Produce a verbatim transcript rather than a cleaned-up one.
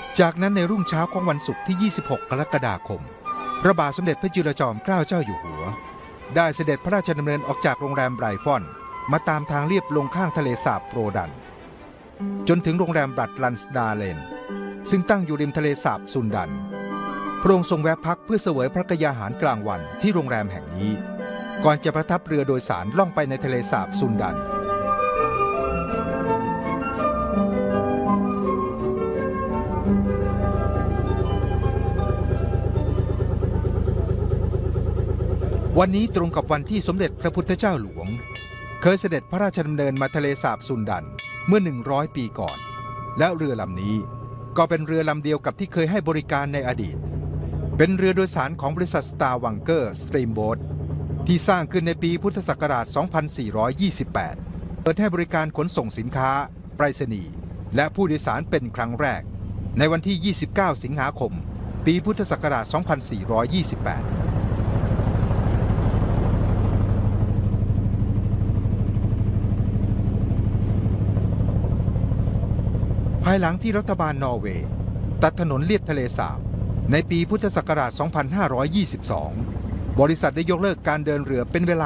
จากนั้นในรุ่งเช้าของวันศุกร์ที่ยี่สิบหกกรกฎาคมพระบาทสมเด็จพระจุลจอมเกล้าเจ้าอยู่หัวได้เสด็จพระราชดำเนินออกจากโรงแรมไบรฟอนมาตามทางเลียบลงข้างทะเลสาบโปรดันจนถึงโรงแรมบัตลันสดาเลนซึ่งตั้งอยู่ริมทะเลสาบซุนดันพระองค์ทรงแวะพักเพื่อเสวยพระกยาหารกลางวันที่โรงแรมแห่งนี้ก่อนจะประทับเรือโดยสารล่องไปในทะเลสาบซุนดันวันนี้ตรงกับวันที่สมเด็จพระพุทธเจ้าหลวงเคยเสด็จพระราชดำเนินมาทะเลสาบซุนดันเมื่อหนึ่งร้อยปีก่อนและเรือลำนี้ก็เป็นเรือลำเดียวกับที่เคยให้บริการในอดีตเป็นเรือโดยสารของบริษัทสตาร์วังเกอร์สตรีมโบ๊ทที่สร้างขึ้นในปีพุทธศักราช สองพันสี่ร้อยยี่สิบแปด เปิดให้บริการขนส่งสินค้าไปรษณีย์และผู้โดยสารเป็นครั้งแรกในวันที่ ยี่สิบเก้า สิงหาคม ปีพุทธศักราช สองพันสี่ร้อยยี่สิบแปดภายหลังที่รัฐบาลนอร์เวย์ตัดถนนเลียบทะเลสาบในปีพุทธศักราช สองพันห้าร้อยยี่สิบสอง บริษัทได้ยกเลิกการเดินเรือเป็นเวลา